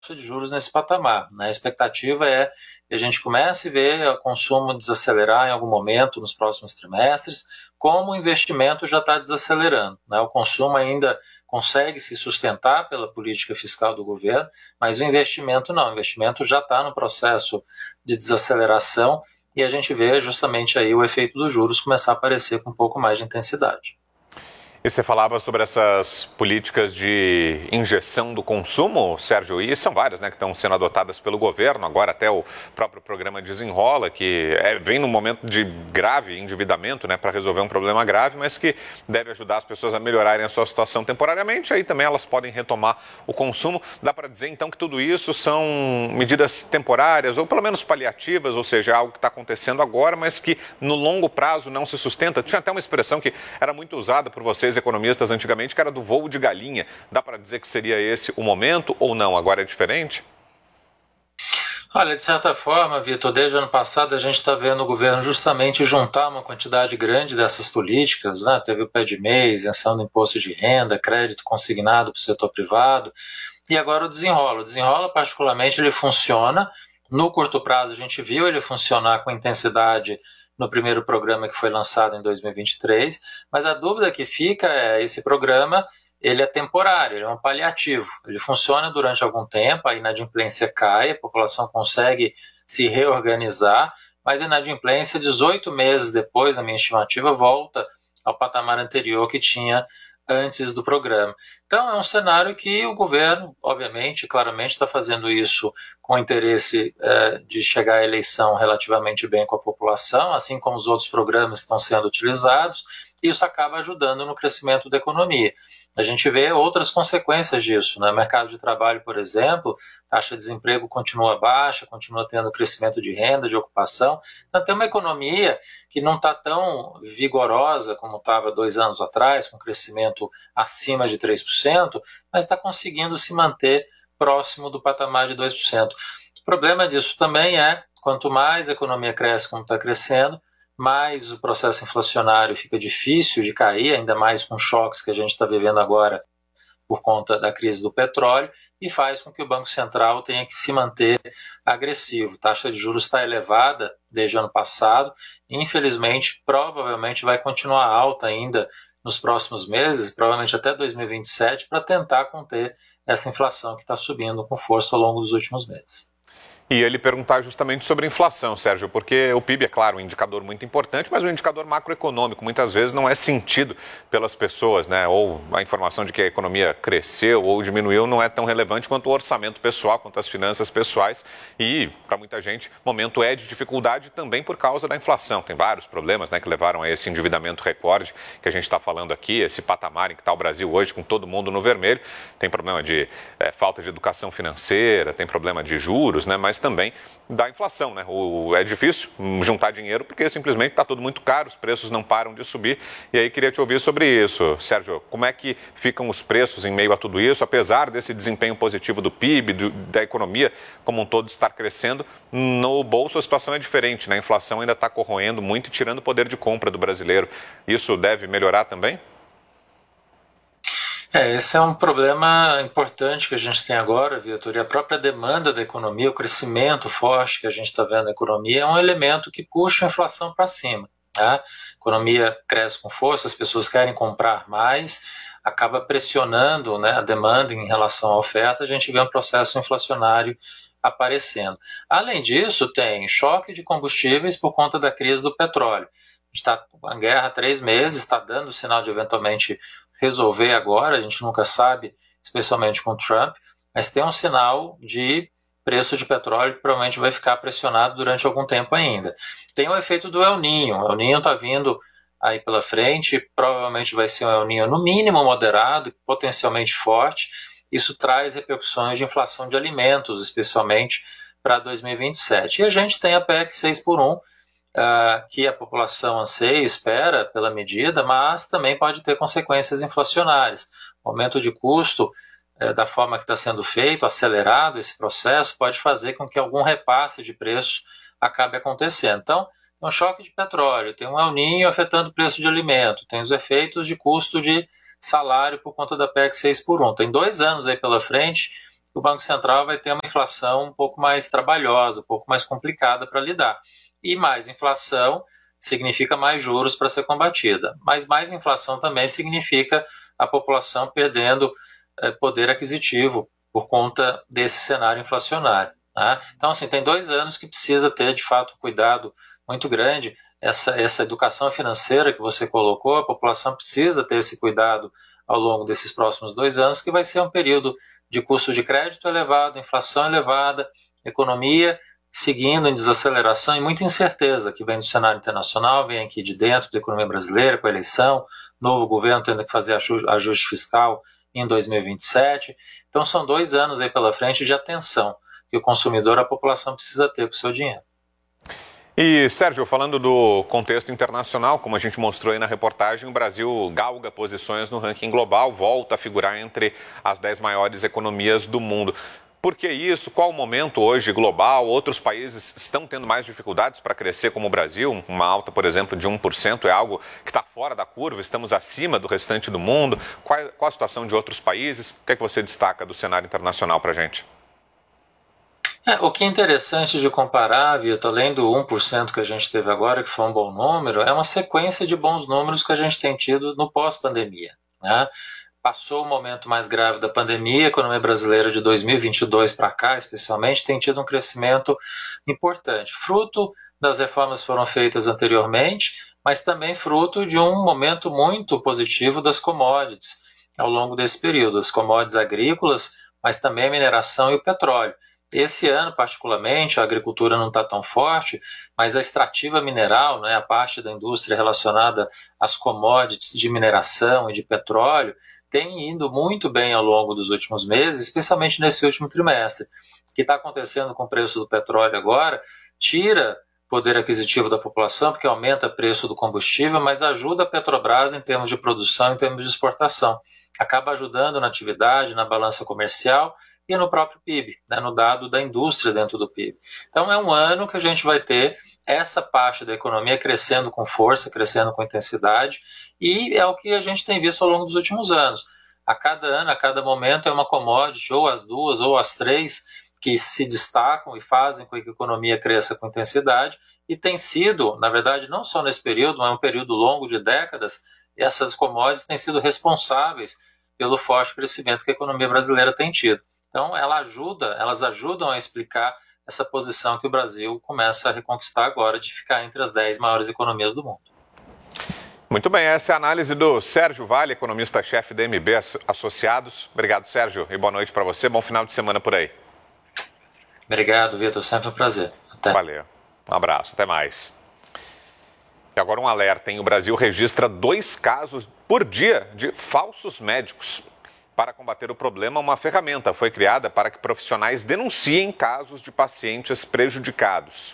de juros nesse patamar, né? A expectativa é que a gente comece a ver o consumo desacelerar em algum momento nos próximos trimestres, como o investimento já está desacelerando, né? O consumo ainda consegue se sustentar pela política fiscal do governo, mas o investimento não. O investimento já está no processo de desaceleração e a gente vê justamente aí o efeito dos juros começar a aparecer com um pouco mais de intensidade. E você falava sobre essas políticas de injeção do consumo, Sérgio, e são várias, né, que estão sendo adotadas pelo governo, agora até o próprio programa Desenrola, que vem num momento de grave endividamento, né, para resolver um problema grave, mas que deve ajudar as pessoas a melhorarem a sua situação temporariamente, aí também elas podem retomar o consumo. Dá para dizer, então, que tudo isso são medidas temporárias, ou pelo menos paliativas, ou seja, algo que está acontecendo agora, mas que no longo prazo não se sustenta? Tinha até uma expressão que era muito usada por vocês, economistas, antigamente, que era do voo de galinha. Dá para dizer que seria esse o momento ou não? Agora é diferente? Olha, de certa forma, Vitor, desde o ano passado a gente está vendo o governo justamente juntar uma quantidade grande dessas políticas, né? Teve o pé de meia, isenção do imposto de renda, crédito consignado para o setor privado, e agora o Desenrola. O Desenrola, particularmente, ele funciona. No curto prazo, a gente viu ele funcionar com intensidade no primeiro programa que foi lançado em 2023, mas a dúvida que fica é, esse programa ele é temporário, ele é um paliativo, ele funciona durante algum tempo, a inadimplência cai, a população consegue se reorganizar, mas a inadimplência, 18 meses depois, na minha estimativa, volta ao patamar anterior que tinha antes do programa. Então, é um cenário que o governo, obviamente, claramente está fazendo isso com interesse de chegar à eleição relativamente bem com a população, assim como os outros programas estão sendo utilizados, e isso acaba ajudando no crescimento da economia. A gente vê outras consequências disso, né? Mercado de trabalho, por exemplo, taxa de desemprego continua baixa, continua tendo crescimento de renda, de ocupação. Então, tem uma economia que não está tão vigorosa como estava 2 anos atrás, com crescimento acima de 3%, mas está conseguindo se manter próximo do patamar de 2%. O problema disso também é, quanto mais a economia cresce como está crescendo, mais o processo inflacionário fica difícil de cair, ainda mais com choques que a gente está vivendo agora por conta da crise do petróleo, e faz com que o Banco Central tenha que se manter agressivo. A taxa de juros está elevada desde o ano passado, e infelizmente, provavelmente vai continuar alta ainda nos próximos meses, provavelmente até 2027, para tentar conter essa inflação que está subindo com força ao longo dos últimos meses. E ele perguntar justamente sobre a inflação, Sérgio, porque o PIB é, claro, um indicador muito importante, mas um indicador macroeconômico muitas vezes não é sentido pelas pessoas, né? Ou a informação de que a economia cresceu ou diminuiu não é tão relevante quanto o orçamento pessoal, quanto as finanças pessoais. E, para muita gente, o momento é de dificuldade também por causa da inflação. Tem vários problemas, né, que levaram a esse endividamento recorde que a gente está falando aqui, esse patamar em que está o Brasil hoje, com todo mundo no vermelho. Tem problema de falta de educação financeira, tem problema de juros, né? Mas também da inflação, né? É difícil juntar dinheiro porque simplesmente está tudo muito caro, os preços não param de subir. E aí queria te ouvir sobre isso, Sérgio. Como é que ficam os preços em meio a tudo isso, apesar desse desempenho positivo do PIB, da economia como um todo estar crescendo? No bolso a situação é diferente, né? A inflação ainda está corroendo muito e tirando o poder de compra do brasileiro. Isso deve melhorar também? Esse é um problema importante que a gente tem agora, Vitor, e a própria demanda da economia, o crescimento forte que a gente está vendo na economia é um elemento que puxa a inflação para cima. Tá? A economia cresce com força, as pessoas querem comprar mais, acaba pressionando, né, a demanda em relação à oferta, a gente vê um processo inflacionário aparecendo. Além disso, tem choque de combustíveis por conta da crise do petróleo. A gente está com a guerra há 3 meses, está dando sinal de eventualmente resolver agora, a gente nunca sabe, especialmente com o Trump, mas tem um sinal de preço de petróleo que provavelmente vai ficar pressionado durante algum tempo ainda. Tem o efeito do El Niño. O El Niño está vindo aí pela frente, provavelmente vai ser um El Niño no mínimo moderado, potencialmente forte. Isso traz repercussões de inflação de alimentos, especialmente para 2027. E a gente tem a PEC 6 por 1, que a população anseia e espera pela medida, mas também pode ter consequências inflacionárias. O aumento de custo, da forma que está sendo feito, acelerado esse processo, pode fazer com que algum repasse de preço acabe acontecendo. Então, tem um choque de petróleo, tem um El Niño afetando o preço de alimento, tem os efeitos de custo de salário por conta da PEC 6 por 1. Tem 2 anos aí pela frente o Banco Central vai ter uma inflação um pouco mais trabalhosa, um pouco mais complicada para lidar. E mais inflação significa mais juros para ser combatida. Mas mais inflação também significa a população perdendo poder aquisitivo por conta desse cenário inflacionário. Né? Então, assim, tem 2 anos que precisa ter, de fato, um cuidado muito grande. Essa educação financeira que você colocou, a população precisa ter esse cuidado ao longo desses próximos 2 anos, que vai ser um período de custo de crédito elevado, inflação elevada, economia seguindo em desaceleração e muita incerteza que vem do cenário internacional, vem aqui de dentro da economia brasileira, com a eleição, novo governo tendo que fazer ajuste fiscal em 2027. Então são 2 anos aí pela frente de atenção que o consumidor, a população precisa ter com o seu dinheiro. E, Sérgio, falando do contexto internacional, como a gente mostrou aí na reportagem, o Brasil galga posições no ranking global, volta a figurar entre as 10 maiores economias do mundo. Por que isso? Qual o momento hoje global? Outros países estão tendo mais dificuldades para crescer como o Brasil? Uma alta, por exemplo, de 1% é algo que está fora da curva, estamos acima do restante do mundo. Qual a situação de outros países? O que é que você destaca do cenário internacional para a gente? O que é interessante de comparar, Vitor, além do 1% que a gente teve agora, que foi um bom número, é uma sequência de bons números que a gente tem tido no pós-pandemia, né? Passou o momento mais grave da pandemia, a economia brasileira de 2022 para cá, especialmente, tem tido um crescimento importante. Fruto das reformas que foram feitas anteriormente, mas também fruto de um momento muito positivo das commodities ao longo desse período. As commodities agrícolas, mas também a mineração e o petróleo. Esse ano, particularmente, a agricultura não está tão forte, mas a extrativa mineral, né, a parte da indústria relacionada às commodities de mineração e de petróleo, tem ido muito bem ao longo dos últimos meses, especialmente nesse último trimestre. O que está acontecendo com o preço do petróleo agora tira poder aquisitivo da população, porque aumenta o preço do combustível, mas ajuda a Petrobras em termos de produção, em termos de exportação. Acaba ajudando na atividade, na balança comercial e no próprio PIB, né, no dado da indústria dentro do PIB. Então é um ano que a gente vai ter essa parte da economia crescendo com força, crescendo com intensidade, e é o que a gente tem visto ao longo dos últimos anos. A cada ano, a cada momento é uma commodity, ou as 2 ou as 3, que se destacam e fazem com que a economia cresça com intensidade, e tem sido, na verdade, não só nesse período, mas é um período longo de décadas, essas commodities têm sido responsáveis pelo forte crescimento que a economia brasileira tem tido. Então, elas ajudam a explicar essa posição que o Brasil começa a reconquistar agora, de ficar entre as 10 maiores economias do mundo. Muito bem, essa é a análise do Sérgio Vale, economista-chefe da MB Associados. Obrigado, Sérgio, e boa noite para você. Bom final de semana por aí. Obrigado, Vitor. Sempre um prazer. Até. Valeu. Um abraço. Até mais. E agora um alerta, hein? O Brasil registra 2 casos por dia de falsos médicos. Para combater o problema, uma ferramenta foi criada para que profissionais denunciem casos de pacientes prejudicados.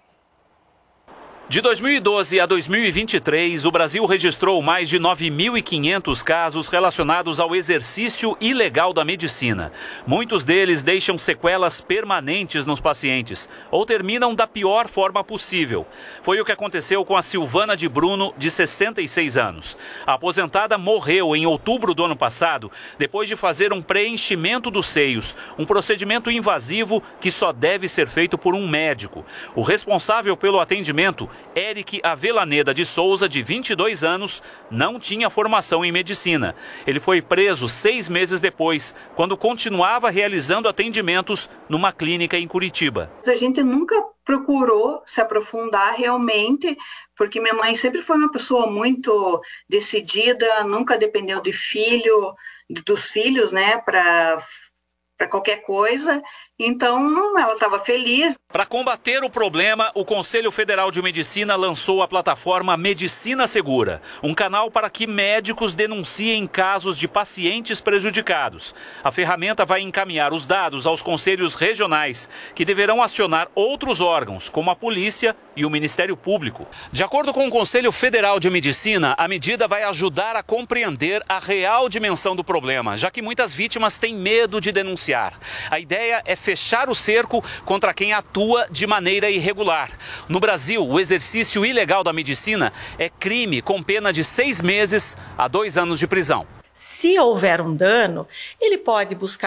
De 2012 a 2023, o Brasil registrou mais de 9.500 casos relacionados ao exercício ilegal da medicina. Muitos deles deixam sequelas permanentes nos pacientes ou terminam da pior forma possível. Foi o que aconteceu com a Silvana de Bruno, de 66 anos. A aposentada morreu em outubro do ano passado, depois de fazer um preenchimento dos seios, um procedimento invasivo que só deve ser feito por um médico. O responsável pelo atendimento, Eric Avelaneda de Souza, de 22 anos, não tinha formação em medicina. Ele foi preso 6 meses depois, quando continuava realizando atendimentos numa clínica em Curitiba. A gente nunca procurou se aprofundar realmente, porque minha mãe sempre foi uma pessoa muito decidida, nunca dependeu dos filhos, né, para qualquer coisa. Então, ela estava feliz. Para combater o problema, o Conselho Federal de Medicina lançou a plataforma Medicina Segura, um canal para que médicos denunciem casos de pacientes prejudicados. A ferramenta vai encaminhar os dados aos conselhos regionais, que deverão acionar outros órgãos, como a polícia e o Ministério Público. De acordo com o Conselho Federal de Medicina, a medida vai ajudar a compreender a real dimensão do problema, já que muitas vítimas têm medo de denunciar. A ideia é fechar o cerco contra quem atua de maneira irregular. No Brasil, o exercício ilegal da medicina é crime com pena de 6 meses a 2 anos de prisão. Se houver um dano, ele pode buscar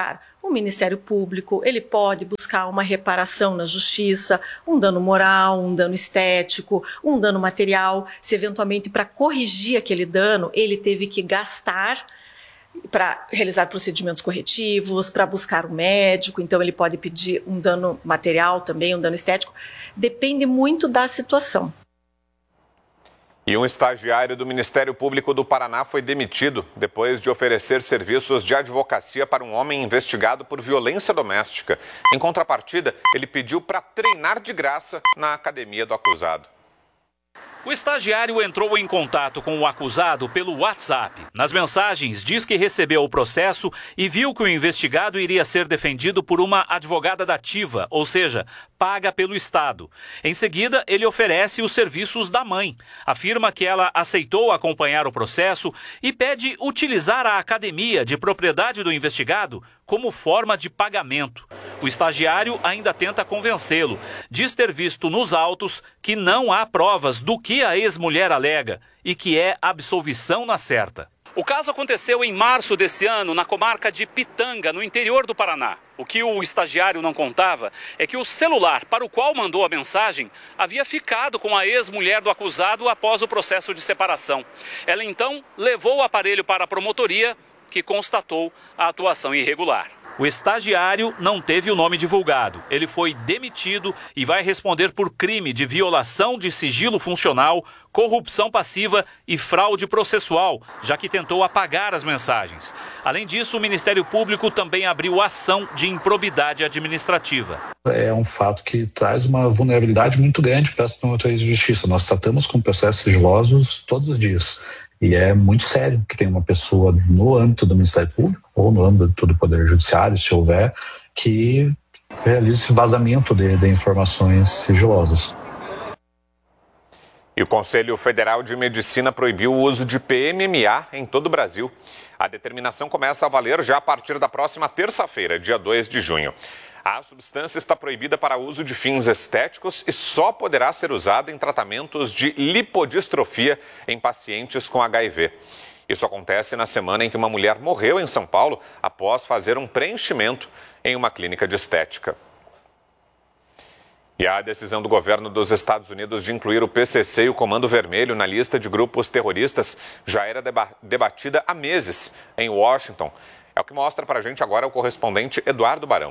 o Ministério Público ele pode buscar uma reparação na justiça, um dano moral, um dano estético, um dano material. Se eventualmente para corrigir aquele dano ele teve que gastar para realizar procedimentos corretivos, para buscar um médico, então ele pode pedir um dano material também, um dano estético. Depende muito da situação. E um estagiário do Ministério Público do Paraná foi demitido depois de oferecer serviços de advocacia para um homem investigado por violência doméstica. Em contrapartida, ele pediu para treinar de graça na academia do acusado. O estagiário entrou em contato com o acusado pelo WhatsApp. Nas mensagens, diz que recebeu o processo e viu que o investigado iria ser defendido por uma advogada dativa, ou seja, paga pelo Estado. Em seguida, ele oferece os serviços da mãe. Afirma que ela aceitou acompanhar o processo e pede utilizar a academia de propriedade do investigado como forma de pagamento. O estagiário ainda tenta convencê-lo. Diz ter visto nos autos que não há provas do que a ex-mulher alega e que é absolvição na certa. O caso aconteceu em março desse ano, na comarca de Pitanga, no interior do Paraná. O que o estagiário não contava é que o celular para o qual mandou a mensagem havia ficado com a ex-mulher do acusado após o processo de separação. Ela então levou o aparelho para a promotoria, que constatou a atuação irregular. O estagiário não teve o nome divulgado. Ele foi demitido e vai responder por crime de violação de sigilo funcional, corrupção passiva e fraude processual, já que tentou apagar as mensagens. Além disso, o Ministério Público também abriu ação de improbidade administrativa. É um fato que traz uma vulnerabilidade muito grande para as promotorias de justiça. Nós tratamos com processos sigilosos todos os dias. E é muito sério que tem uma pessoa no âmbito do Ministério Público ou no âmbito do Poder Judiciário, se houver, que realize esse vazamento de informações sigilosas. E o Conselho Federal de Medicina proibiu o uso de PMMA em todo o Brasil. A determinação começa a valer já a partir da próxima terça-feira, dia 2 de junho. A substância está proibida para uso de fins estéticos e só poderá ser usada em tratamentos de lipodistrofia em pacientes com HIV. Isso acontece na semana em que uma mulher morreu em São Paulo após fazer um preenchimento em uma clínica de estética. E a decisão do governo dos Estados Unidos de incluir o PCC e o Comando Vermelho na lista de grupos terroristas já era debatida há meses em Washington. É o que mostra para a gente agora o correspondente Eduardo Barão.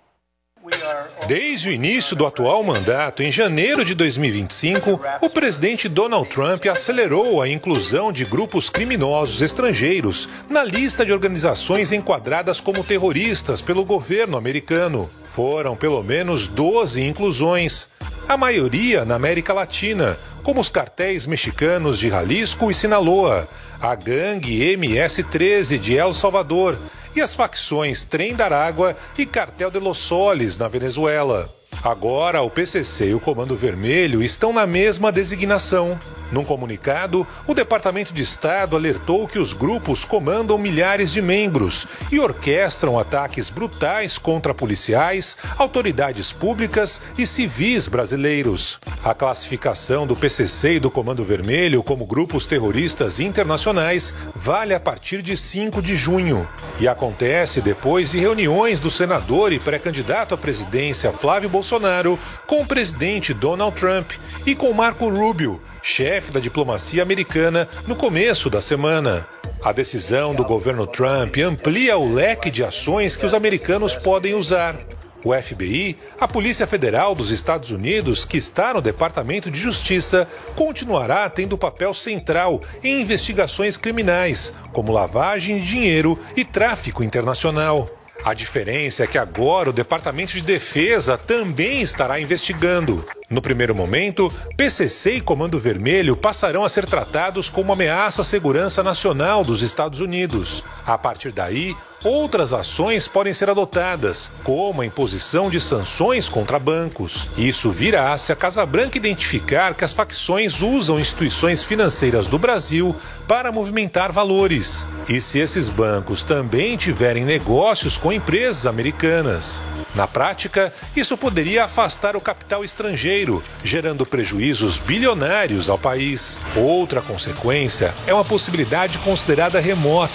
Desde o início do atual mandato, em janeiro de 2025, o presidente Donald Trump acelerou a inclusão de grupos criminosos estrangeiros na lista de organizações enquadradas como terroristas pelo governo americano. Foram pelo menos 12 inclusões, a maioria na América Latina, como os cartéis mexicanos de Jalisco e Sinaloa, a gangue MS-13 de El Salvador e as facções Trem da Aragua e Cartel de Los Soles, na Venezuela. Agora, o PCC e o Comando Vermelho estão na mesma designação. Num comunicado, o Departamento de Estado alertou que os grupos comandam milhares de membros e orquestram ataques brutais contra policiais, autoridades públicas e civis brasileiros. A classificação do PCC e do Comando Vermelho como grupos terroristas internacionais vale a partir de 5 de junho e acontece depois de reuniões do senador e pré-candidato à presidência Flávio Bolsonaro com o presidente Donald Trump e com Marco Rubio, chefe da diplomacia americana, no começo da semana. A decisão do governo Trump amplia o leque de ações que os americanos podem usar. O FBI, a Polícia Federal dos Estados Unidos, que está no Departamento de Justiça, continuará tendo papel central em investigações criminais, como lavagem de dinheiro e tráfico internacional. A diferença é que agora o Departamento de Defesa também estará investigando. No primeiro momento, PCC e Comando Vermelho passarão a ser tratados como ameaça à segurança nacional dos Estados Unidos. A partir daí, outras ações podem ser adotadas, como a imposição de sanções contra bancos. Isso virá se a Casa Branca identificar que as facções usam instituições financeiras do Brasil para movimentar valores. E se esses bancos também tiverem negócios com empresas americanas. Na prática, isso poderia afastar o capital estrangeiro, gerando prejuízos bilionários ao país. Outra consequência é uma possibilidade considerada remota: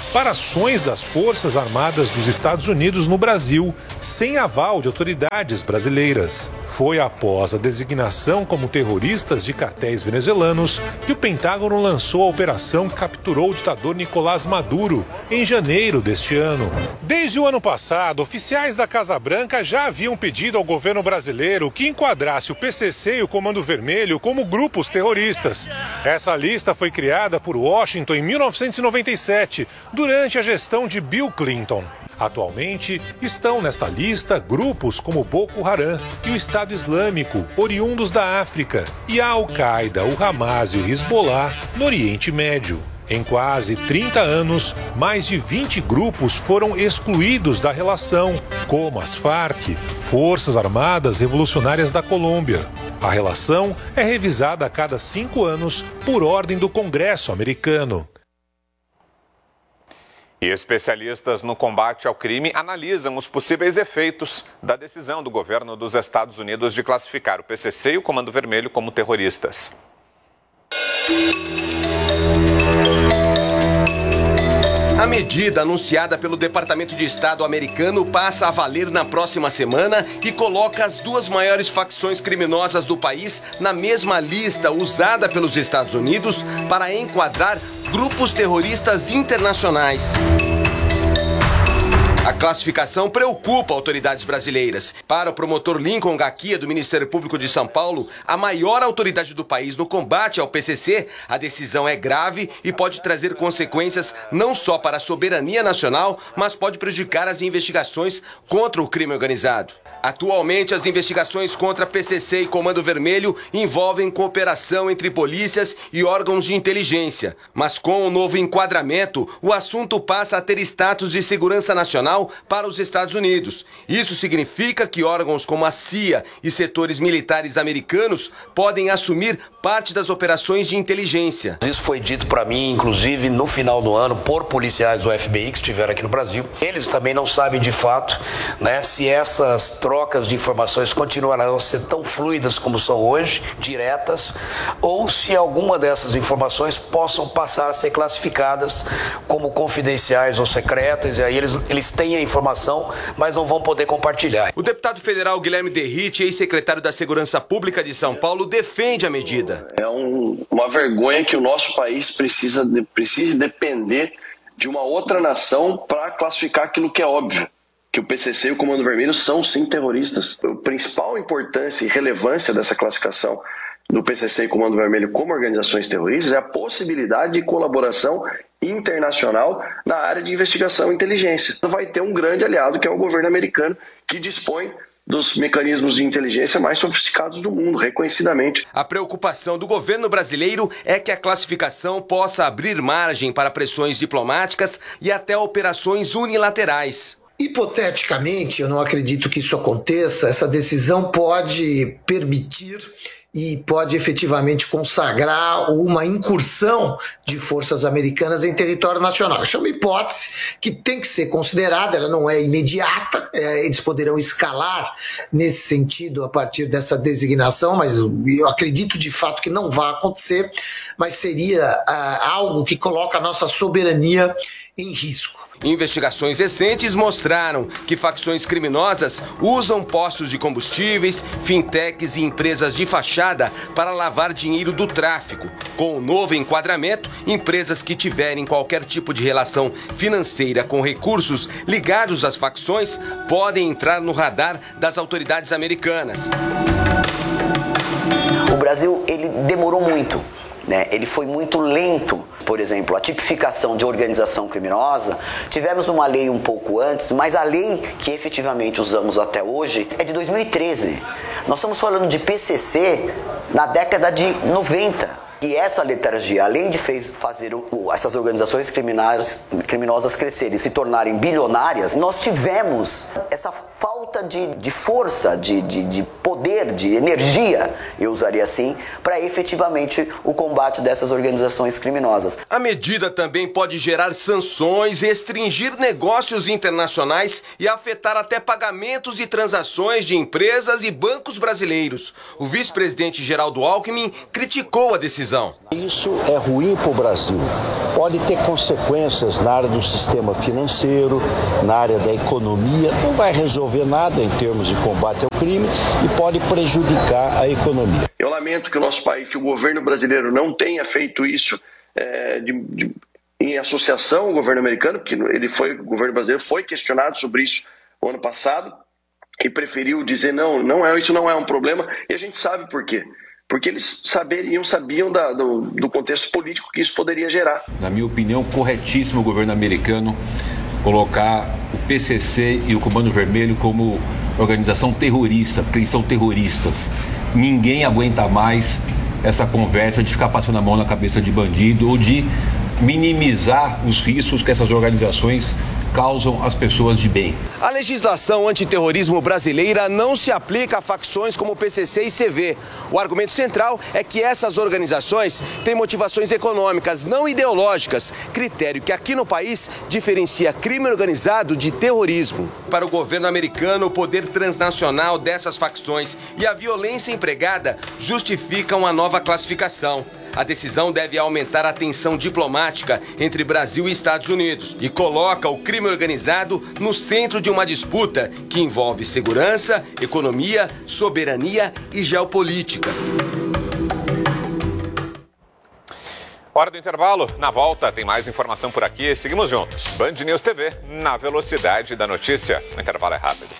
para ações das Forças Armadas dos Estados Unidos no Brasil, sem aval de autoridades brasileiras. Foi após a designação como terroristas de cartéis venezuelanos que o Pentágono lançou a operação que capturou o ditador Nicolás Maduro em janeiro deste ano. Desde o ano passado, oficiais da Casa Branca já haviam pedido ao governo brasileiro que enquadrasse o PCC e o Comando Vermelho como grupos terroristas. Essa lista foi criada por Washington em 1997, durante a gestão de Bill Clinton. Atualmente, estão nesta lista grupos como Boko Haram e o Estado Islâmico, oriundos da África, e a Al-Qaeda, o Hamas e o Hezbollah no Oriente Médio. Em quase 30 anos, mais de 20 grupos foram excluídos da relação, como as Farc, Forças Armadas Revolucionárias da Colômbia. A relação é revisada a cada 5 anos por ordem do Congresso americano. E especialistas no combate ao crime analisam os possíveis efeitos da decisão do governo dos Estados Unidos de classificar o PCC e o Comando Vermelho como terroristas. A medida anunciada pelo Departamento de Estado americano passa a valer na próxima semana e coloca as duas maiores facções criminosas do país na mesma lista usada pelos Estados Unidos para enquadrar grupos terroristas internacionais. A classificação preocupa autoridades brasileiras. Para o promotor Lincoln Gaquia, do Ministério Público de São Paulo, a maior autoridade do país no combate ao PCC, a decisão é grave e pode trazer consequências não só para a soberania nacional, mas pode prejudicar as investigações contra o crime organizado. Atualmente, as investigações contra PCC e Comando Vermelho envolvem cooperação entre polícias e órgãos de inteligência. Mas com o novo enquadramento, o assunto passa a ter status de segurança nacional para os Estados Unidos. Isso significa que órgãos como a CIA e setores militares americanos podem assumir parte das operações de inteligência. Isso foi dito para mim, inclusive, no final do ano, por policiais do FBI que estiveram aqui no Brasil. Eles também não sabem de fato, né, se essas trocas de informações continuarão a ser tão fluidas como são hoje, diretas, ou se alguma dessas informações possam passar a ser classificadas como confidenciais ou secretas, e aí eles têm a informação, mas não vão poder compartilhar. O deputado federal Guilherme Derrite, ex-secretário da Segurança Pública de São Paulo, defende a medida. É uma vergonha que o nosso país precise depender de uma outra nação para classificar aquilo que é óbvio, que o PCC e o Comando Vermelho são sim terroristas. A principal importância e relevância dessa classificação do PCC e Comando Vermelho como organizações terroristas é a possibilidade de colaboração internacional na área de investigação e inteligência. Vai ter um grande aliado que é o governo americano, que dispõe dos mecanismos de inteligência mais sofisticados do mundo, reconhecidamente. A preocupação do governo brasileiro é que a classificação possa abrir margem para pressões diplomáticas e até operações unilaterais. Hipoteticamente, eu não acredito que isso aconteça, essa decisão pode permitir e pode efetivamente consagrar uma incursão de forças americanas em território nacional. Isso é uma hipótese que tem que ser considerada, ela não é imediata, eles poderão escalar nesse sentido a partir dessa designação, mas eu acredito de fato que não vai acontecer, mas seria algo que coloca a nossa soberania em risco. Investigações recentes mostraram que facções criminosas usam postos de combustíveis, fintechs e empresas de fachada para lavar dinheiro do tráfico. Com o novo enquadramento, empresas que tiverem qualquer tipo de relação financeira com recursos ligados às facções podem entrar no radar das autoridades americanas. O Brasil, ele demorou muito. Ele foi muito lento. Por exemplo, a tipificação de organização criminosa, tivemos uma lei um pouco antes, mas a lei que efetivamente usamos até hoje é de 2013. Nós estamos falando de PCC na década de 90. E essa letargia, além de fazer essas organizações criminosas crescerem e se tornarem bilionárias, nós tivemos essa falta de força, de poder, de energia, eu usaria assim, para efetivamente o combate dessas organizações criminosas. A medida também pode gerar sanções, restringir negócios internacionais e afetar até pagamentos e transações de empresas e bancos brasileiros. O vice-presidente Geraldo Alckmin criticou a decisão decisão. Isso é ruim para o Brasil. Pode ter consequências na área do sistema financeiro, na área da economia. Não vai resolver nada em termos de combate ao crime e pode prejudicar a economia. Eu lamento que o nosso país, que o governo brasileiro não tenha feito isso em associação ao governo americano, porque o governo brasileiro foi questionado sobre isso o ano passado e preferiu dizer isso não é um problema, e a gente sabe por quê. Porque eles sabiam do contexto político que isso poderia gerar. Na minha opinião, corretíssimo o governo americano colocar o PCC e o Comando Vermelho como organização terrorista, porque eles são terroristas. Ninguém aguenta mais essa conversa de ficar passando a mão na cabeça de bandido ou de minimizar os riscos que essas organizações causam às pessoas de bem. A legislação antiterrorismo brasileira não se aplica a facções como o PCC e CV. O argumento central é que essas organizações têm motivações econômicas, não ideológicas, critério que aqui no país diferencia crime organizado de terrorismo. Para o governo americano, o poder transnacional dessas facções e a violência empregada justificam a nova classificação. A decisão deve aumentar a tensão diplomática entre Brasil e Estados Unidos e coloca o crime organizado no centro de uma disputa que envolve segurança, economia, soberania e geopolítica. Hora do intervalo. Na volta tem mais informação por aqui. Seguimos juntos. Band News TV, na velocidade da notícia. O intervalo é rápido.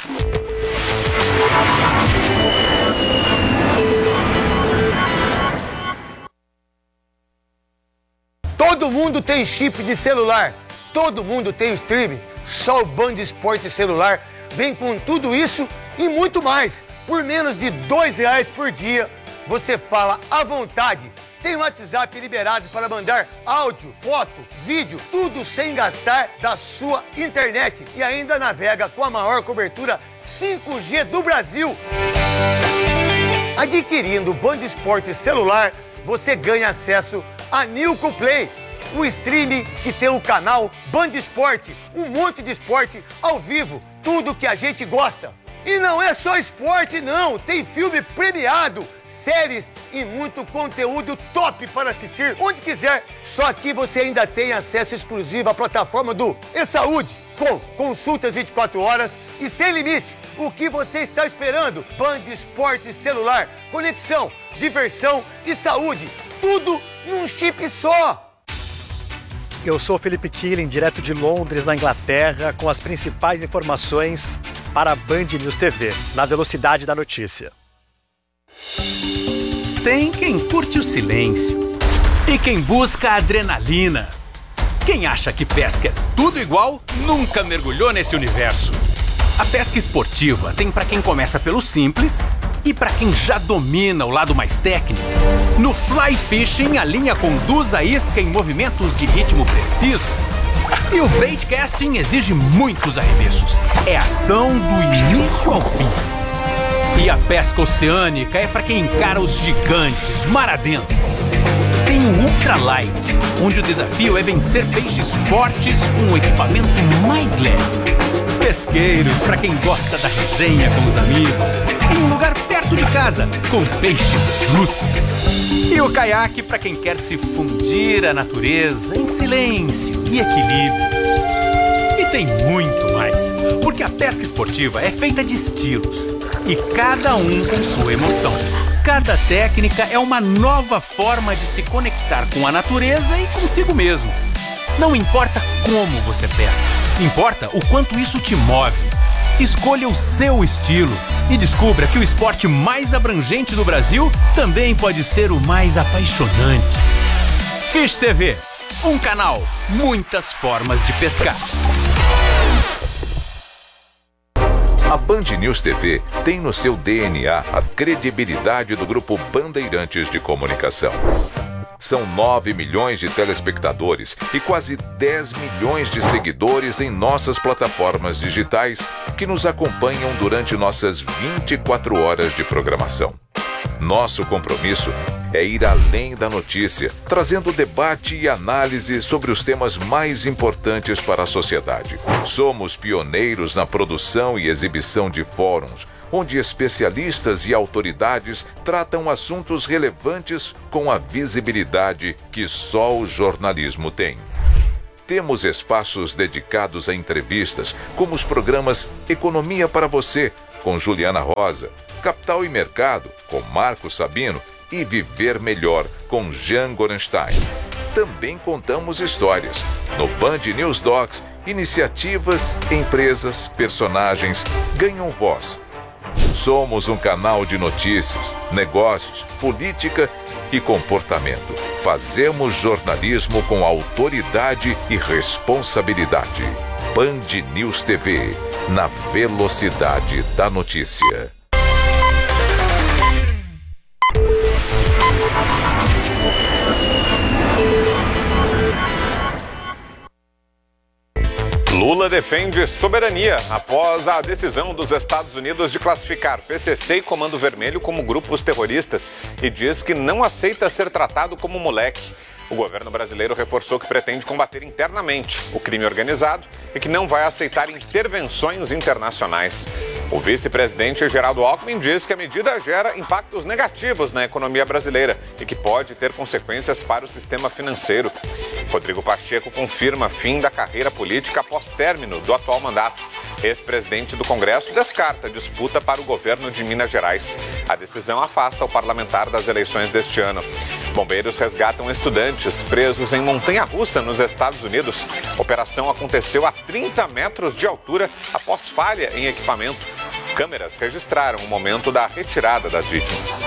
Todo mundo tem chip de celular, todo mundo tem o streaming. Só o Band Esporte Celular vem com tudo isso e muito mais. Por menos de R$2 por dia, você fala à vontade. Tem o WhatsApp liberado para mandar áudio, foto, vídeo, tudo sem gastar da sua internet. E ainda navega com a maior cobertura 5G do Brasil. Adquirindo o Band Esporte Celular, você ganha acesso a Nilco Play, o streaming que tem o canal Band Esporte, um monte de esporte ao vivo, tudo que a gente gosta. E não é só esporte não, tem filme premiado, séries e muito conteúdo top para assistir onde quiser. Só que você ainda tem acesso exclusivo à plataforma do eSaúde, com consultas 24 horas e sem limite. O que você está esperando? Band Esporte Celular, conexão, diversão e saúde, tudo num chip só. Eu sou Felipe Killing, direto de Londres, na Inglaterra, com as principais informações para a Band News TV, na velocidade da notícia. Tem quem curte o silêncio e quem busca a adrenalina. Quem acha que pesca é tudo igual, nunca mergulhou nesse universo. A pesca esportiva tem para quem começa pelo simples e para quem já domina o lado mais técnico. No fly fishing, a linha conduz a isca em movimentos de ritmo preciso. E o bait casting exige muitos arremessos. É ação do início ao fim. E a pesca oceânica é para quem encara os gigantes, mar adentro. Tem o ultralight, onde o desafio é vencer peixes fortes com o equipamento mais leve. Pesqueiros, para quem gosta da resenha com os amigos, em um lugar perto de casa, com peixes brutos. E o caiaque, para quem quer se fundir à natureza em silêncio e equilíbrio. E tem muito mais, porque a pesca esportiva é feita de estilos, e cada um com sua emoção. Cada técnica é uma nova forma de se conectar com a natureza e consigo mesmo. Não importa como você pesca, importa o quanto isso te move. Escolha o seu estilo e descubra que o esporte mais abrangente do Brasil também pode ser o mais apaixonante. Fish TV, um canal, muitas formas de pescar. A Band News TV tem no seu DNA a credibilidade do Grupo Bandeirantes de Comunicação. São 9 milhões de telespectadores e quase 10 milhões de seguidores em nossas plataformas digitais que nos acompanham durante nossas 24 horas de programação. Nosso compromisso é ir além da notícia, trazendo debate e análise sobre os temas mais importantes para a sociedade. Somos pioneiros na produção e exibição de fóruns, onde especialistas e autoridades tratam assuntos relevantes com a visibilidade que só o jornalismo tem. Temos espaços dedicados a entrevistas, como os programas Economia para Você, com Juliana Rosa, Capital e Mercado, com Marcos Sabino, e Viver Melhor, com Jean Gorenstein. Também contamos histórias. No Band News Docs, iniciativas, empresas, personagens ganham voz. Somos um canal de notícias, negócios, política e comportamento. Fazemos jornalismo com autoridade e responsabilidade. Band News TV, na velocidade da notícia. Lula defende soberania após a decisão dos Estados Unidos de classificar PCC e Comando Vermelho como grupos terroristas e diz que não aceita ser tratado como moleque. O governo brasileiro reforçou que pretende combater internamente o crime organizado e que não vai aceitar intervenções internacionais. O vice-presidente Geraldo Alckmin diz que a medida gera impactos negativos na economia brasileira e que pode ter consequências para o sistema financeiro. Rodrigo Pacheco confirma fim da carreira política após término do atual mandato. Ex-presidente do Congresso descarta disputa para o governo de Minas Gerais. A decisão afasta o parlamentar das eleições deste ano. Bombeiros resgatam estudantes presos em montanha-russa nos Estados Unidos. A operação aconteceu a 30 metros de altura após falha em equipamento. Câmeras registraram o momento da retirada das vítimas.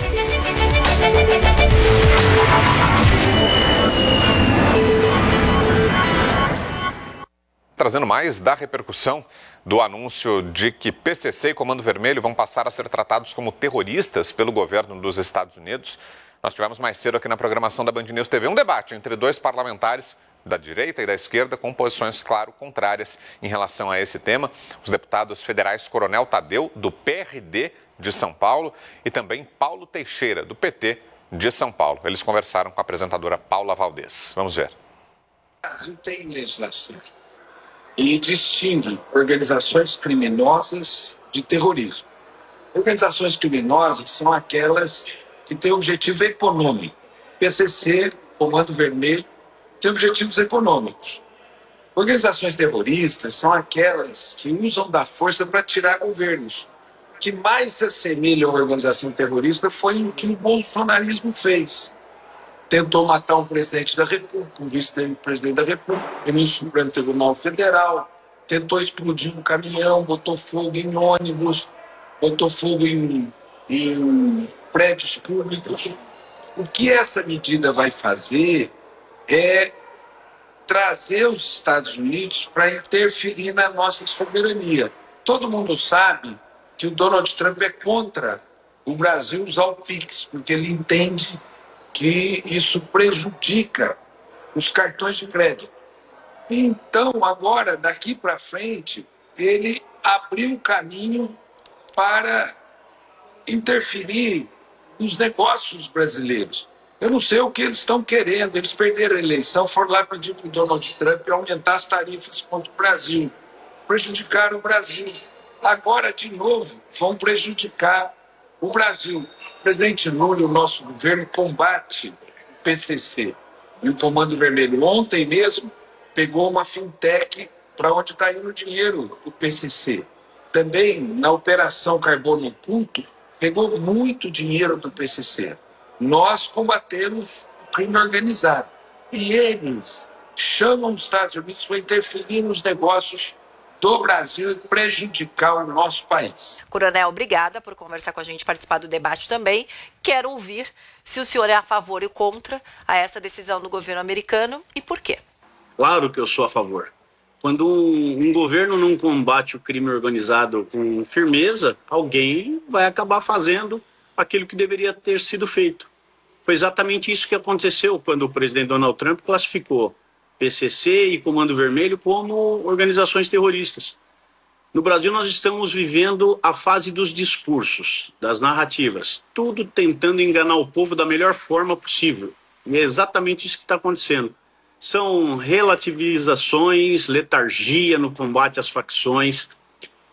Trazendo mais da repercussão do anúncio de que PCC e Comando Vermelho vão passar a ser tratados como terroristas pelo governo dos Estados Unidos. Nós tivemos mais cedo aqui na programação da Band News TV um debate entre dois parlamentares da direita e da esquerda com posições, claro, contrárias em relação a esse tema. Os deputados federais Coronel Tadeu, do PRD de São Paulo, e também Paulo Teixeira, do PT de São Paulo. Eles conversaram com a apresentadora Paula Valdez. Vamos ver. O Brasil tem legislação e distingue organizações criminosas de terrorismo. Organizações criminosas são aquelas que têm objetivo econômico. PCC, Comando Vermelho, têm objetivos econômicos. Organizações terroristas são aquelas que usam da força para tirar governos. O que mais se assemelha a uma organização terrorista foi o que o bolsonarismo fez. Tentou matar um presidente da República, um vice-presidente da República, ministro do Supremo Tribunal Federal, tentou explodir um caminhão, botou fogo em ônibus, botou fogo em prédios públicos. O que essa medida vai fazer é trazer os Estados Unidos para interferir na nossa soberania. Todo mundo sabe que o Donald Trump é contra o Brasil usar o PIX, porque ele entende que isso prejudica os cartões de crédito. Então, agora, daqui para frente, ele abriu o caminho para interferir nos negócios brasileiros. Eu não sei o que eles estão querendo. Eles perderam a eleição, foram lá pedir para o Donald Trump aumentar as tarifas contra o Brasil. Prejudicaram o Brasil. Agora, de novo, vão prejudicar o Brasil. O presidente Lula e o nosso governo combate o PCC e o Comando Vermelho. Ontem mesmo pegou uma fintech para onde está indo o dinheiro do PCC. Também na Operação Carbono Oculto pegou muito dinheiro do PCC. Nós combatemos o crime organizado. E eles chamam os Estados Unidos para interferir nos negócios do Brasil e prejudicar o nosso país. Coronel, obrigada por conversar com a gente, participar do debate também. Quero ouvir se o senhor é a favor e contra a essa decisão do governo americano e por quê. Claro que eu sou a favor. Quando um governo não combate o crime organizado com firmeza, alguém vai acabar fazendo aquilo que deveria ter sido feito. Foi exatamente isso que aconteceu quando o presidente Donald Trump classificou PCC e Comando Vermelho como organizações terroristas. No Brasil, nós estamos vivendo a fase dos discursos, das narrativas, tudo tentando enganar o povo da melhor forma possível. E é exatamente isso que está acontecendo. São relativizações, letargia no combate às facções,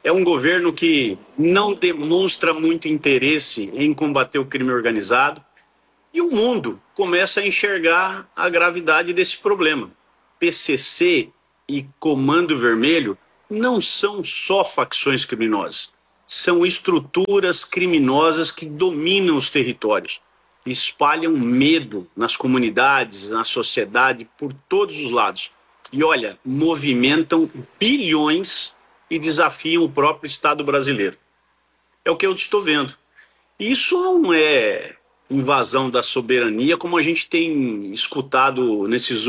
é um governo que não demonstra muito interesse em combater o crime organizado e o mundo começa a enxergar a gravidade desse problema. PCC e Comando Vermelho não são só facções criminosas, são estruturas criminosas que dominam os territórios, espalham medo nas comunidades, na sociedade, por todos os lados. E olha, movimentam bilhões e desafiam o próprio Estado brasileiro. É o que eu estou vendo. Isso não é invasão da soberania, como a gente tem escutado essas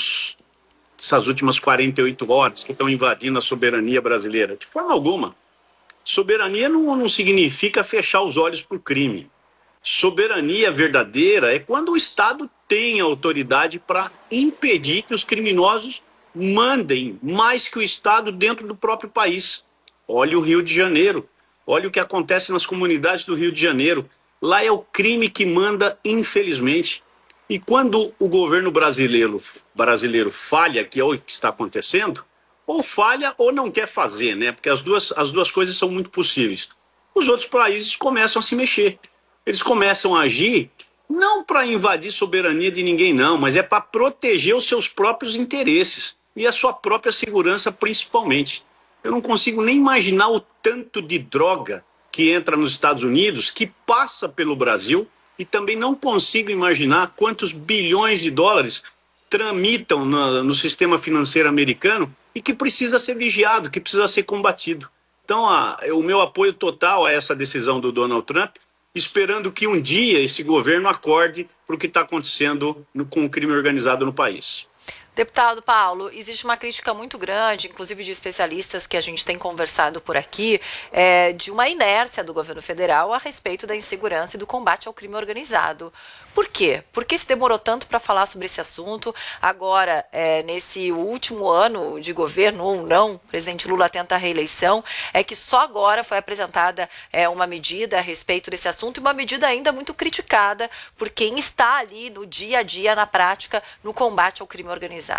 últimas 48 horas, que estão invadindo a soberania brasileira. De forma alguma. Soberania não significa fechar os olhos para o crime. Soberania verdadeira é quando o Estado tem autoridade para impedir que os criminosos mandem mais que o Estado dentro do próprio país. Olha o Rio de Janeiro, olha o que acontece nas comunidades do Rio de Janeiro. Lá é o crime que manda, infelizmente. E quando o governo brasileiro falha, que é o que está acontecendo, ou falha ou não quer fazer, né? Porque as duas coisas são muito possíveis. Os outros países começam a se mexer. Eles começam a agir não para invadir soberania de ninguém, não, mas é para proteger os seus próprios interesses e a sua própria segurança, principalmente. Eu não consigo nem imaginar o tanto de droga que entra nos Estados Unidos, que passa pelo Brasil, e também não consigo imaginar quantos bilhões de dólares tramitam no sistema financeiro americano e que precisa ser vigiado, que precisa ser combatido. Então, o meu apoio total a essa decisão do Donald Trump, esperando que um dia esse governo acorde para o que está acontecendo com o crime organizado no país. Deputado Paulo, existe uma crítica muito grande, inclusive de especialistas que a gente tem conversado por aqui, de uma inércia do governo federal a respeito da insegurança e do combate ao crime organizado. Por quê? Por que se demorou tanto para falar sobre esse assunto? Agora, nesse último ano de governo, ou não, o presidente Lula tenta a reeleição, é que só agora foi apresentada uma medida a respeito desse assunto, e uma medida ainda muito criticada por quem está ali no dia a dia, na prática, no combate ao crime organizado.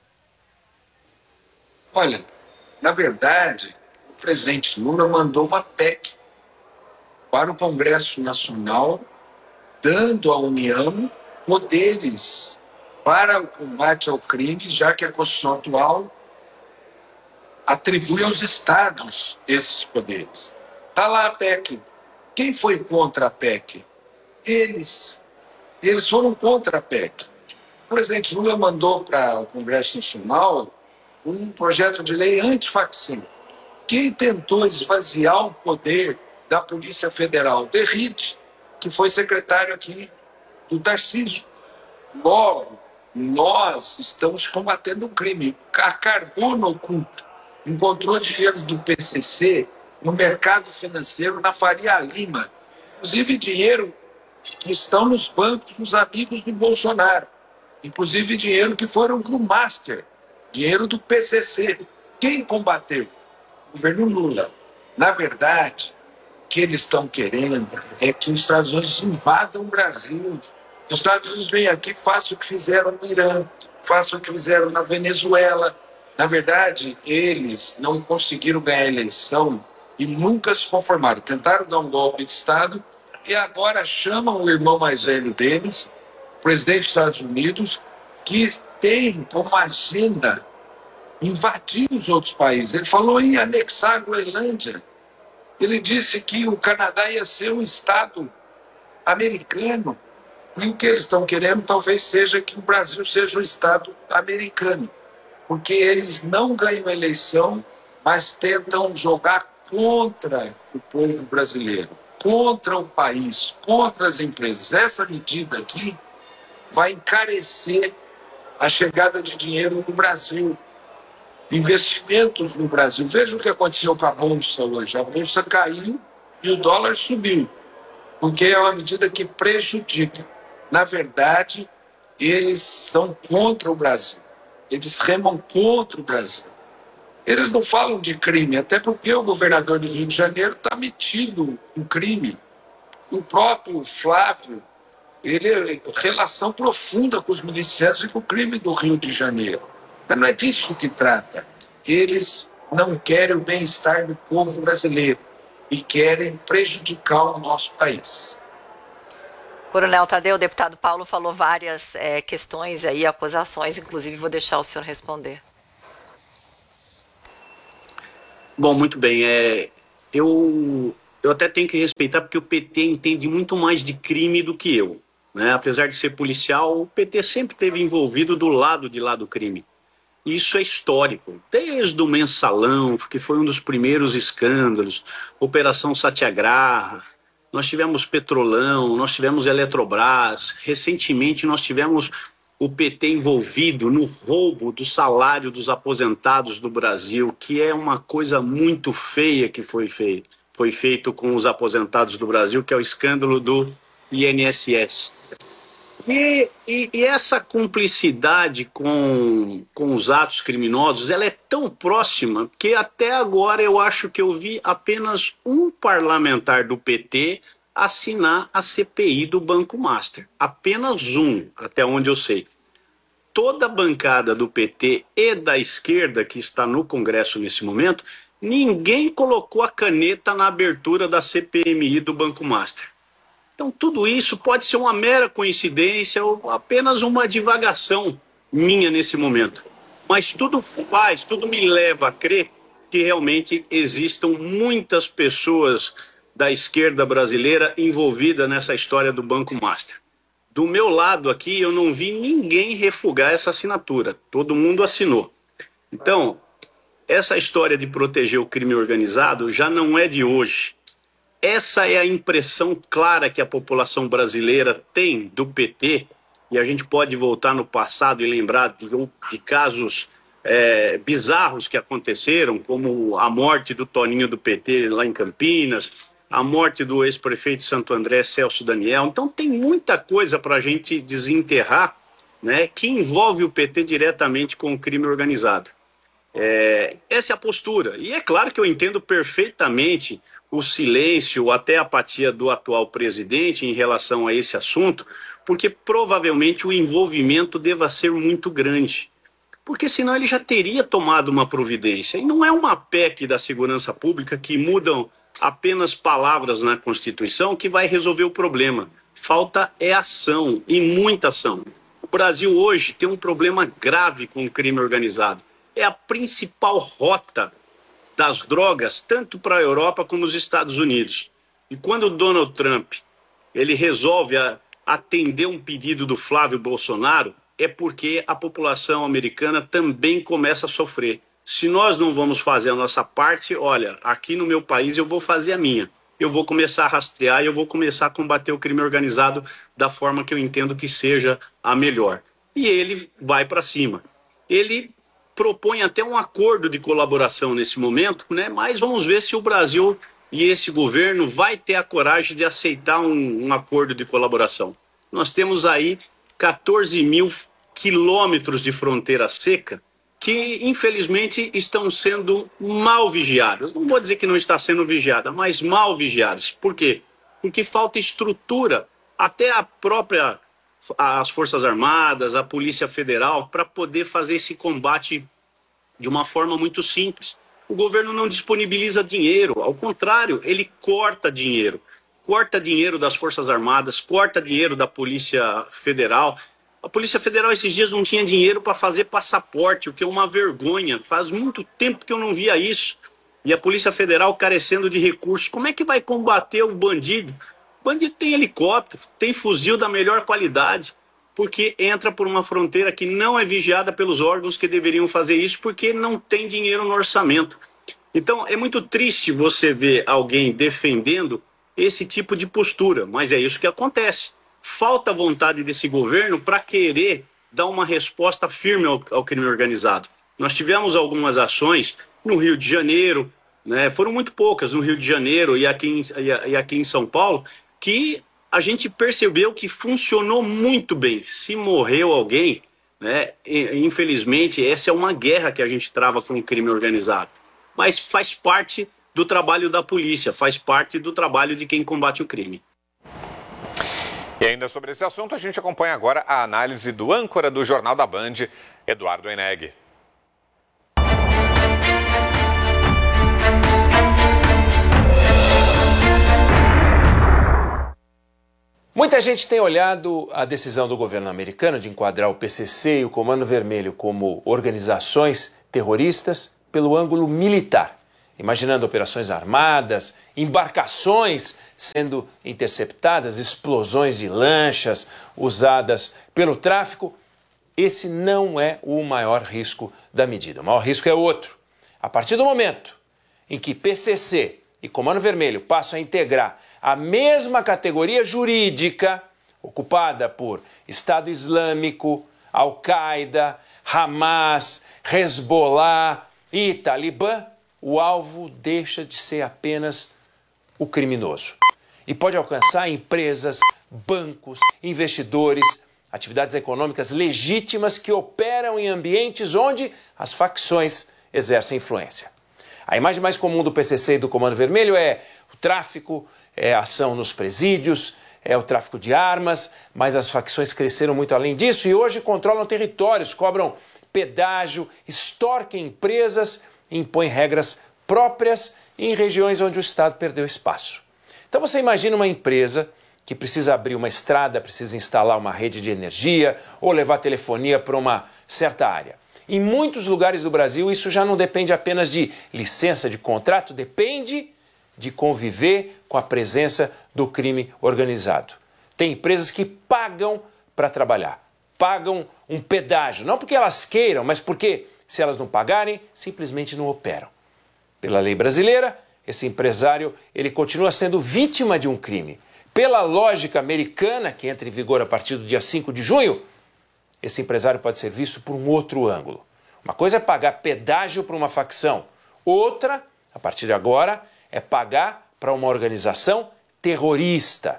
Olha, na verdade, o presidente Lula mandou uma PEC para o Congresso Nacional, dando à União poderes para o combate ao crime, já que a Constituição atual atribui aos estados esses poderes. Está lá a PEC. Quem foi contra a PEC? Eles foram contra a PEC. O presidente Lula mandou para o Congresso Nacional um projeto de lei antifacção. Quem tentou esvaziar o poder da Polícia Federal? Derrite, que foi secretário aqui do Tarcísio. Logo, nós estamos combatendo o crime. A Carbono Oculto encontrou dinheiros do PCC no mercado financeiro, na Faria Lima. Inclusive dinheiro que estão nos bancos dos amigos do Bolsonaro. Inclusive dinheiro que foram para o Master, dinheiro do PCC. Quem combateu? O governo Lula. Na verdade, o que eles estão querendo é que os Estados Unidos invadam o Brasil. Os Estados Unidos vêm aqui e façam o que fizeram no Irã, façam o que fizeram na Venezuela. Na verdade, eles não conseguiram ganhar a eleição e nunca se conformaram. Tentaram dar um golpe de Estado e agora chamam o irmão mais velho deles, o presidente dos Estados Unidos, que tem como agenda invadir os outros países. Ele falou em anexar a Groenlândia. Ele disse que o Canadá ia ser um estado americano. E o que eles estão querendo talvez seja que o Brasil seja um estado americano. Porque eles não ganham a eleição, mas tentam jogar contra o povo brasileiro, contra o país, contra as empresas. Essa medida aqui vai encarecer a chegada de dinheiro no Brasil, investimentos no Brasil. Veja o que aconteceu com a Bolsa hoje. A Bolsa caiu e o dólar subiu, porque é uma medida que prejudica. Na verdade, eles são contra o Brasil. Eles remam contra o Brasil. Eles não falam de crime, até porque o governador do Rio de Janeiro está metido em crime. O próprio Flávio, ele tem relação profunda com os milicianos e com o crime do Rio de Janeiro. Mas não é disso que trata. Eles não querem o bem-estar do povo brasileiro e querem prejudicar o nosso país. Coronel Tadeu, o deputado Paulo falou várias questões aí, acusações, inclusive vou deixar o senhor responder. Bom, muito bem. Eu até tenho que respeitar, porque o PT entende muito mais de crime do que eu, né? Apesar de ser policial, o PT sempre esteve envolvido do lado de lá do crime. Isso é histórico, desde o Mensalão, que foi um dos primeiros escândalos, Operação Satyagraha, nós tivemos Petrolão, nós tivemos Eletrobras, recentemente nós tivemos o PT envolvido no roubo do salário dos aposentados do Brasil, que é uma coisa muito feia que foi feito com os aposentados do Brasil, que é o escândalo do INSS. E essa cumplicidade com os atos criminosos, ela é tão próxima que até agora eu acho que eu vi apenas um parlamentar do PT assinar a CPI do Banco Master. Apenas um, até onde eu sei. Toda a bancada do PT e da esquerda que está no Congresso nesse momento, ninguém colocou a caneta na abertura da CPMI do Banco Master. Então, tudo isso pode ser uma mera coincidência ou apenas uma divagação minha nesse momento. Mas tudo me leva a crer que realmente existam muitas pessoas da esquerda brasileira envolvidas nessa história do Banco Master. Do meu lado aqui, eu não vi ninguém refugar essa assinatura. Todo mundo assinou. Então, essa história de proteger o crime organizado já não é de hoje. Essa é a impressão clara que a população brasileira tem do PT, e a gente pode voltar no passado e lembrar de casos bizarros que aconteceram, como a morte do Toninho do PT lá em Campinas, a morte do ex-prefeito de Santo André, Celso Daniel. Então tem muita coisa para a gente desenterrar, né, que envolve o PT diretamente com o crime organizado. Essa é a postura. E é claro que eu entendo perfeitamente o silêncio, até a apatia do atual presidente em relação a esse assunto, porque provavelmente o envolvimento deva ser muito grande. Porque senão ele já teria tomado uma providência. E não é uma PEC da segurança pública que mudam apenas palavras na Constituição que vai resolver o problema. Falta ação, e muita ação. O Brasil hoje tem um problema grave com o crime organizado. É a principal rota das drogas, tanto para a Europa como os Estados Unidos. E quando o Donald Trump ele resolve atender um pedido do Flávio Bolsonaro, é porque a população americana também começa a sofrer. Se nós não vamos fazer a nossa parte, olha, aqui no meu país eu vou fazer a minha. Eu vou começar a rastrear e eu vou começar a combater o crime organizado da forma que eu entendo que seja a melhor. E ele vai para cima. Ele propõe até um acordo de colaboração nesse momento, né? Mas vamos ver se o Brasil e esse governo vai ter a coragem de aceitar um acordo de colaboração. Nós temos aí 14 mil quilômetros de fronteira seca que, infelizmente, estão sendo mal vigiadas. Não vou dizer que não está sendo vigiada, mas mal vigiadas. Por quê? Porque falta estrutura, até as Forças Armadas, a Polícia Federal, para poder fazer esse combate de uma forma muito simples. O governo não disponibiliza dinheiro, ao contrário, ele corta dinheiro das Forças Armadas, corta dinheiro da Polícia Federal. A Polícia Federal esses dias não tinha dinheiro para fazer passaporte, o que é uma vergonha. Faz muito tempo que eu não via isso. E a Polícia Federal carecendo de recursos. Como é que vai combater o bandido? O bandido tem helicóptero, tem fuzil da melhor qualidade, porque entra por uma fronteira que não é vigiada pelos órgãos que deveriam fazer isso, porque não tem dinheiro no orçamento. Então é muito triste você ver alguém defendendo esse tipo de postura, mas é isso que acontece. Falta vontade desse governo para querer dar uma resposta firme ao crime organizado. Nós tivemos algumas ações no Rio de Janeiro, né, foram muito poucas no Rio de Janeiro e aqui em São Paulo, que a gente percebeu que funcionou muito bem. Se morreu alguém, né, infelizmente, essa é uma guerra que a gente trava com o crime organizado. Mas faz parte do trabalho da polícia, faz parte do trabalho de quem combate o crime. E ainda sobre esse assunto, a gente acompanha agora a análise do âncora do Jornal da Band, Eduardo Eneg. Muita gente tem olhado a decisão do governo americano de enquadrar o PCC e o Comando Vermelho como organizações terroristas pelo ângulo militar, imaginando operações armadas, embarcações sendo interceptadas, explosões de lanchas usadas pelo tráfico. Esse não é o maior risco da medida. O maior risco é outro. A partir do momento em que PCC e Comando Vermelho passam a integrar a mesma categoria jurídica ocupada por Estado Islâmico, Al-Qaeda, Hamas, Hezbollah e Talibã, o alvo deixa de ser apenas o criminoso e pode alcançar empresas, bancos, investidores, atividades econômicas legítimas que operam em ambientes onde as facções exercem influência. A imagem mais comum do PCC e do Comando Vermelho é o tráfico, é a ação nos presídios, é o tráfico de armas, mas as facções cresceram muito além disso e hoje controlam territórios, cobram pedágio, extorquem empresas e impõem regras próprias em regiões onde o Estado perdeu espaço. Então você imagina uma empresa que precisa abrir uma estrada, precisa instalar uma rede de energia ou levar telefonia para uma certa área. Em muitos lugares do Brasil, isso já não depende apenas de licença de contrato, depende de conviver com a presença do crime organizado. Tem empresas que pagam para trabalhar, pagam um pedágio, não porque elas queiram, mas porque, se elas não pagarem, simplesmente não operam. Pela lei brasileira, esse empresário ele continua sendo vítima de um crime. Pela lógica americana, que entra em vigor a partir do dia 5 de junho, esse empresário pode ser visto por um outro ângulo. Uma coisa é pagar pedágio para uma facção, outra, a partir de agora, é pagar para uma organização terrorista.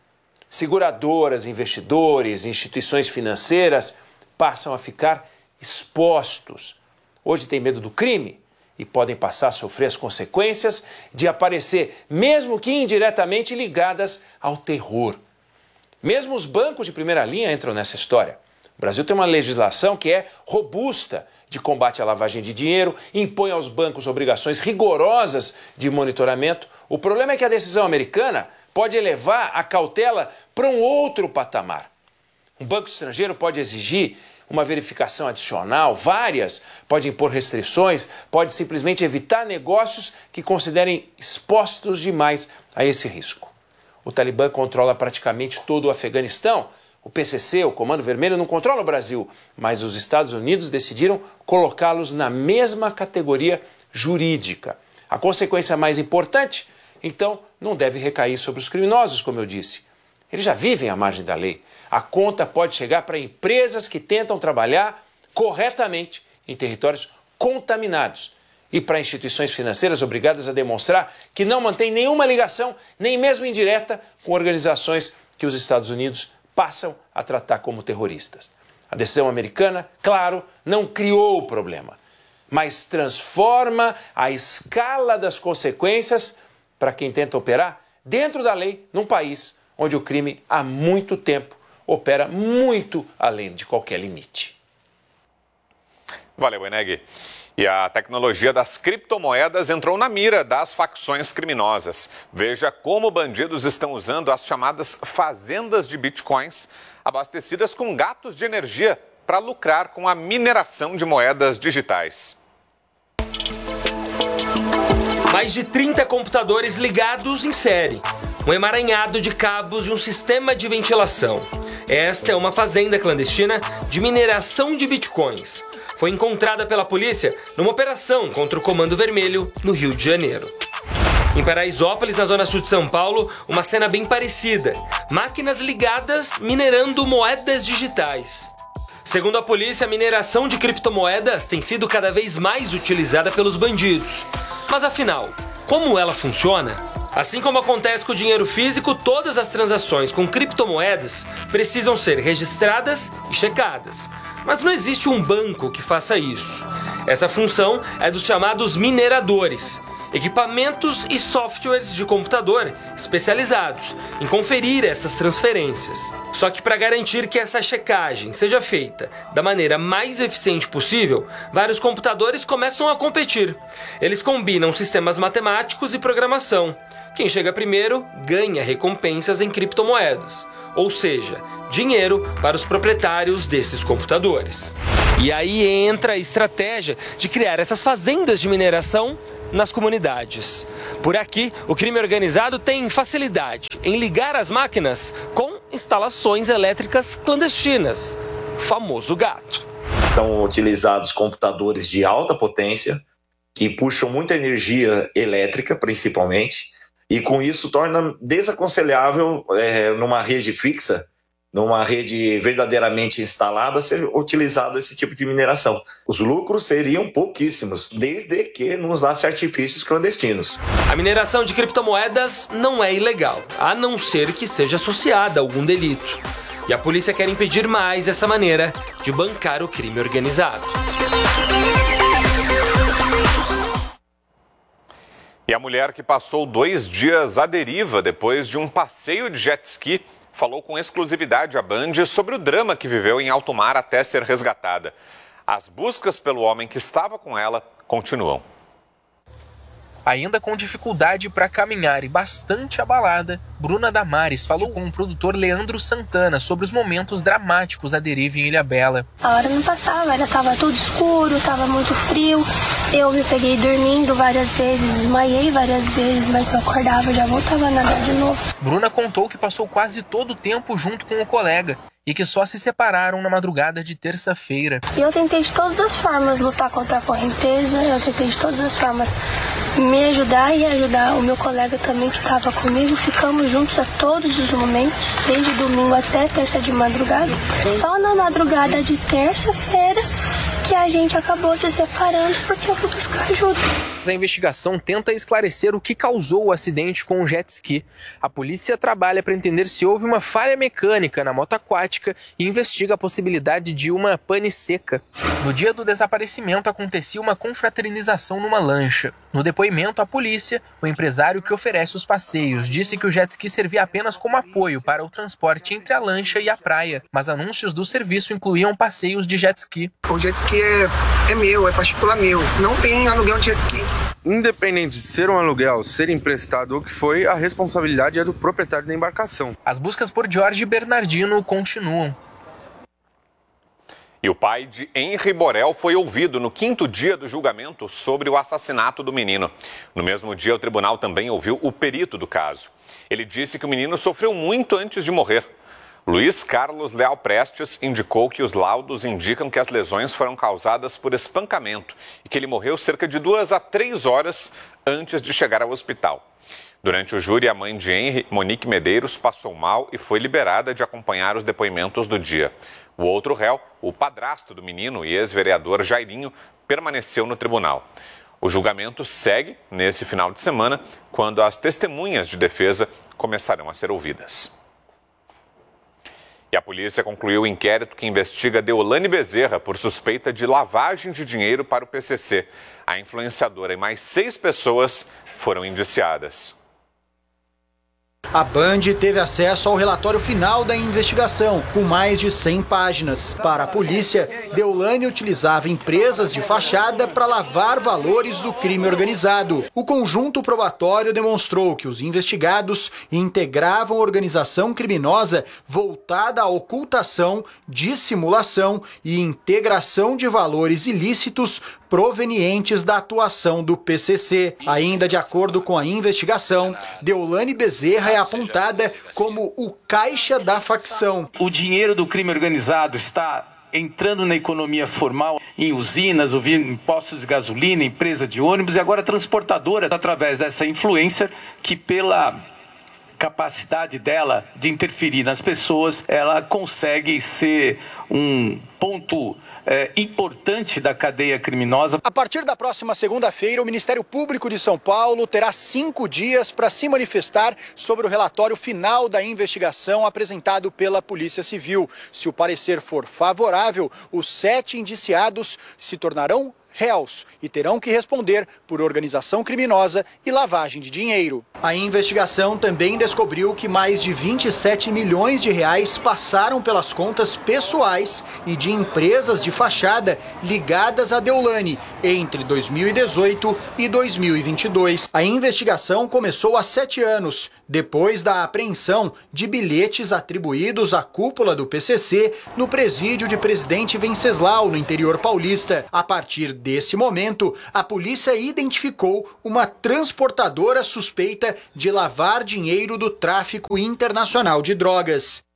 Seguradoras, investidores, instituições financeiras passam a ficar expostos. Hoje têm medo do crime e podem passar a sofrer as consequências de aparecer, mesmo que indiretamente ligadas ao terror. Mesmo os bancos de primeira linha entram nessa história. O Brasil tem uma legislação que é robusta de combate à lavagem de dinheiro, impõe aos bancos obrigações rigorosas de monitoramento. O problema é que a decisão americana pode elevar a cautela para um outro patamar. Um banco estrangeiro pode exigir uma verificação adicional, várias, pode impor restrições, pode simplesmente evitar negócios que considerem expostos demais a esse risco. O Talibã controla praticamente todo o Afeganistão. O PCC, o Comando Vermelho, não controla o Brasil, mas os Estados Unidos decidiram colocá-los na mesma categoria jurídica. A consequência mais importante, então, não deve recair sobre os criminosos, como eu disse. Eles já vivem à margem da lei. A conta pode chegar para empresas que tentam trabalhar corretamente em territórios contaminados e para instituições financeiras obrigadas a demonstrar que não mantêm nenhuma ligação, nem mesmo indireta, com organizações que os Estados Unidos passam a tratar como terroristas. A decisão americana, claro, não criou o problema, mas transforma a escala das consequências para quem tenta operar dentro da lei num país onde o crime há muito tempo opera muito além de qualquer limite. Valeu, Eneg. E a tecnologia das criptomoedas entrou na mira das facções criminosas. Veja como bandidos estão usando as chamadas fazendas de bitcoins, abastecidas com gatos de energia, para lucrar com a mineração de moedas digitais. Mais de 30 computadores ligados em série, um emaranhado de cabos e um sistema de ventilação. Esta é uma fazenda clandestina de mineração de bitcoins. Foi encontrada pela polícia numa operação contra o Comando Vermelho no Rio de Janeiro. Em Paraisópolis, na zona sul de São Paulo, uma cena bem parecida. Máquinas ligadas minerando moedas digitais. Segundo a polícia, a mineração de criptomoedas tem sido cada vez mais utilizada pelos bandidos. Mas afinal, como ela funciona? Assim como acontece com o dinheiro físico, todas as transações com criptomoedas precisam ser registradas e checadas. Mas não existe um banco que faça isso. Essa função é dos chamados mineradores, equipamentos e softwares de computador especializados em conferir essas transferências. Só que para garantir que essa checagem seja feita da maneira mais eficiente possível, vários computadores começam a competir. Eles combinam sistemas matemáticos e programação, Quem chega primeiro ganha recompensas em criptomoedas, ou seja, dinheiro para os proprietários desses computadores. E aí entra a estratégia de criar essas fazendas de mineração nas comunidades. Por aqui, o crime organizado tem facilidade em ligar as máquinas com instalações elétricas clandestinas, o famoso gato. São utilizados computadores de alta potência, que puxam muita energia elétrica, principalmente, e com isso torna desaconselhável numa rede fixa, numa rede verdadeiramente instalada, ser utilizado esse tipo de mineração. Os lucros seriam pouquíssimos, desde que não usasse artifícios clandestinos. A mineração de criptomoedas não é ilegal, a não ser que seja associada a algum delito. E a polícia quer impedir mais essa maneira de bancar o crime organizado. E a mulher que passou 2 dias à deriva depois de um passeio de jet ski falou com exclusividade à Band sobre o drama que viveu em alto mar até ser resgatada. As buscas pelo homem que estava com ela continuam. Ainda com dificuldade para caminhar e bastante abalada, Bruna Damares falou com o produtor Leandro Santana sobre os momentos dramáticos à deriva em Ilhabela. A hora não passava, estava tudo escuro, estava muito frio. Eu me peguei dormindo várias vezes, desmaiei várias vezes, mas eu acordava e já voltava a nadar de novo. Bruna contou que passou quase todo o tempo junto com o colega e que só se separaram na madrugada de terça-feira. E eu tentei de todas as formas lutar contra a correnteza, eu tentei de todas as formas me ajudar e ajudar o meu colega também que estava comigo. Ficamos juntos a todos os momentos, desde domingo até terça de madrugada. Só na madrugada de terça-feira que a gente acabou se separando porque eu fui buscar ajuda. A investigação tenta esclarecer o que causou o acidente com o jet ski. A polícia trabalha para entender se houve uma falha mecânica na moto aquática e investiga a possibilidade de uma pane seca. No dia do desaparecimento acontecia uma confraternização numa lancha. No depoimento à polícia, o empresário que oferece os passeios disse que o jet ski servia apenas como apoio para o transporte entre a lancha e a praia, mas anúncios do serviço incluíam passeios de jet ski. O jet ski é meu, é particular meu, não tem aluguel de jet ski. Independente de ser um aluguel, ser emprestado ou o que foi, a responsabilidade é do proprietário da embarcação. As buscas por Jorge Bernardino continuam. E o pai de Henri Borel foi ouvido no 5º dia do julgamento sobre o assassinato do menino. No mesmo dia, o tribunal também ouviu o perito do caso. Ele disse que o menino sofreu muito antes de morrer. Luiz Carlos Leal Prestes indicou que os laudos indicam que as lesões foram causadas por espancamento e que ele morreu cerca de 2 a 3 horas antes de chegar ao hospital. Durante o júri, a mãe de Henri, Monique Medeiros, passou mal e foi liberada de acompanhar os depoimentos do dia. O outro réu, o padrasto do menino e ex-vereador Jairinho, permaneceu no tribunal. O julgamento segue nesse final de semana, quando as testemunhas de defesa começarão a ser ouvidas. E a polícia concluiu o inquérito que investiga Deolane Bezerra por suspeita de lavagem de dinheiro para o PCC. A influenciadora e mais 6 pessoas foram indiciadas. A Band teve acesso ao relatório final da investigação, com mais de 100 páginas. Para a polícia, Deolane utilizava empresas de fachada para lavar valores do crime organizado. O conjunto probatório demonstrou que os investigados integravam organização criminosa voltada à ocultação, dissimulação e integração de valores ilícitos provenientes da atuação do PCC. Ainda de acordo com a investigação, Deolane Bezerra é apontada como o caixa da facção. O dinheiro do crime organizado está entrando na economia formal, em usinas, em postos de gasolina, empresa de ônibus e agora transportadora, através dessa influencer que pela capacidade dela de interferir nas pessoas, ela consegue ser um ponto importante da cadeia criminosa. A partir da próxima segunda-feira, o Ministério Público de São Paulo terá 5 dias para se manifestar sobre o relatório final da investigação apresentado pela Polícia Civil. Se o parecer for favorável, os 7 indiciados se tornarão réus e terão que responder por organização criminosa e lavagem de dinheiro. A investigação também descobriu que mais de 27 milhões de reais passaram pelas contas pessoais e de empresas de fachada ligadas a Deolane entre 2018 e 2022. A investigação começou há 7 anos, depois da apreensão de bilhetes atribuídos à cúpula do PCC no presídio de Presidente Venceslau, no interior paulista. A partir desse momento, a polícia identificou uma transportadora suspeita de lavar dinheiro do tráfico internacional de drogas.